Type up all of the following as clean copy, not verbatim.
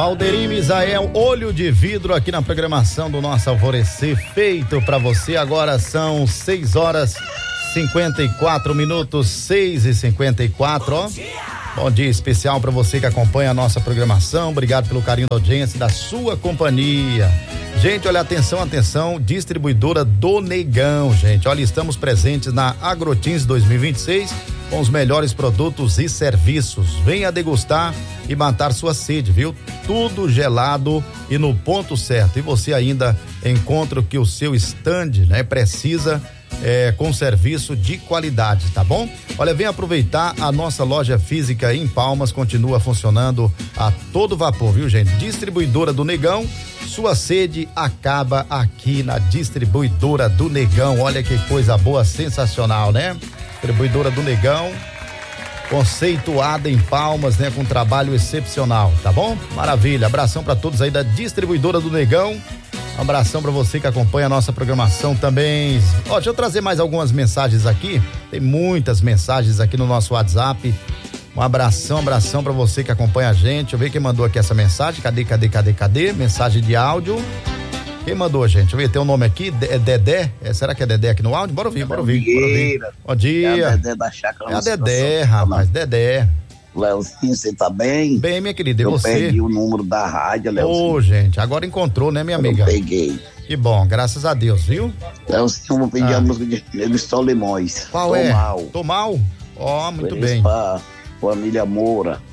Valderim Misael, Olho de Vidro, aqui na programação do Nosso Alvorecer, feito pra você. Agora são 6h54, 6h54, ó. Bom dia especial para você que acompanha a nossa programação. Obrigado pelo carinho da audiência e da sua companhia. Gente, olha, atenção, distribuidora do Negão, gente. Olha, estamos presentes na Agrotins 2026 com os melhores produtos e serviços. Venha degustar e matar sua sede, viu? Tudo gelado e no ponto certo. E você ainda encontra o que o seu stand, né, precisa. Com serviço de qualidade, tá bom? Olha, vem aproveitar, a nossa loja física em Palmas continua funcionando a todo vapor, viu, gente? Distribuidora do Negão, sua sede acaba aqui na Distribuidora do Negão. Olha que coisa boa, sensacional, né? Distribuidora do Negão, conceituada em Palmas, né? Com um trabalho excepcional, tá bom? Maravilha, abração para todos aí da Distribuidora do Negão. Um abração para você que acompanha a nossa programação também. Ó, deixa eu trazer mais algumas mensagens aqui. Tem muitas mensagens aqui no nosso WhatsApp. Um abração para você que acompanha a gente. Deixa eu ver quem mandou aqui essa mensagem. Cadê? Mensagem de áudio. Quem mandou, gente? Deixa eu ver, tem um nome aqui, é Dedé. Será que é Dedé aqui no áudio? Bora ouvir. Bom dia. É a Dedé da chácara. É a Dedé, rapaz, Dedé. Leozinho, você tá bem? Bem, minha querida, e você? Eu perdi o número da rádio, Leozinho. Ô, gente, agora encontrou, né, minha amiga? Eu peguei. Que bom, graças a Deus, viu? Leozinho, eu vou pedir a música de Negros Solimões. Qual é? Tô mal? Ó, muito bem. Pra família Moura.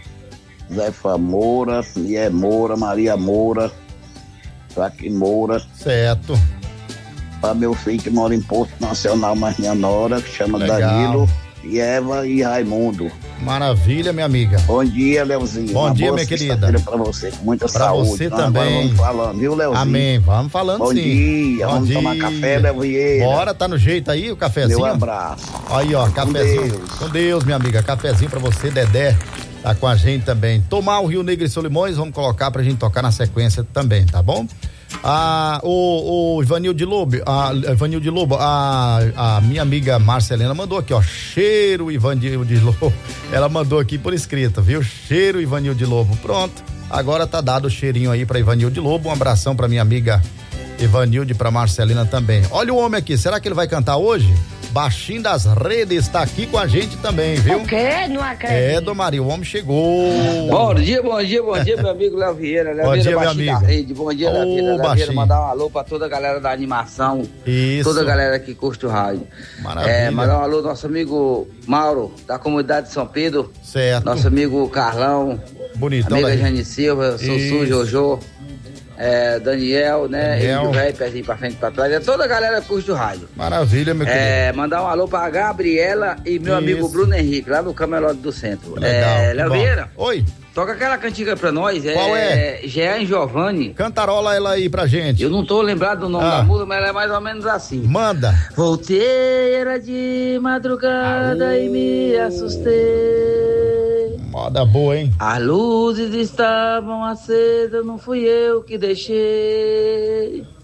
Zefa Moura, Mié Moura, Maria Moura, Joaquim Moura. Certo. Pra meu filho que mora em Porto Nacional, mas minha nora, que chama Danilo, e Eva e Raimundo. Maravilha, minha amiga. Bom dia, Leozinho. Bom dia, minha querida. Pra você, com muita pra saúde. Você também. Agora vamos falando, viu, Leozinho? Amém, vamos falando. Bom sim. Dia, vamos tomar café, Leozinho. Bora, tá no jeito aí o cafezinho? Meu abraço. Aí, ó, cafezinho. Com Deus, minha amiga, cafezinho pra você, Dedé. Tá com a gente também. Tomar o Rio Negro e Solimões, vamos colocar pra gente tocar na sequência também, tá bom? O Ivanildo de Lobo, a minha amiga Marcelena mandou aqui, ó, cheiro Ivanildo de Lobo, ela mandou aqui por escrito, viu? Cheiro Ivanildo de Lobo, pronto, agora tá dado o cheirinho aí pra Ivanildo de Lobo, um abração pra minha amiga Ivanildo e pra Marcelina também. Olha o homem aqui, será que ele vai cantar hoje? Baixinho das Redes tá aqui com a gente também, viu? O quê? Não acredito. Dom Maria, o homem chegou. Bom dia, meu amigo Léo Vieira. Bom dia, meu amigo. Bom dia, Léo Vieira. Léo Vieira, mandar um alô pra toda a galera da animação. Isso. Toda a galera que curte o rádio. Maravilha. Mandar um alô ao nosso amigo Mauro, da comunidade de São Pedro. Certo. Nosso amigo Carlão. Bonitão. Amiga Jane Silva, Sussu, Jojo. Daniel, né? Daniel. Ele vai pezinho pra frente e pra trás. Toda a galera curte o rádio. Maravilha, meu querido. Mandar um alô pra Gabriela e meu amigo Bruno Henrique, lá no Camelódrio do Centro. Legal. Léo Vieira. Oi. Toca aquela cantiga pra nós. Qual é? Jean Giovanni. Cantarola ela aí pra gente. Eu não tô lembrado do nome da música, mas ela é mais ou menos assim. Manda. Voltei, era de madrugada e me assustei. Moda boa, hein? As luzes estavam acesas, não fui eu que deixei.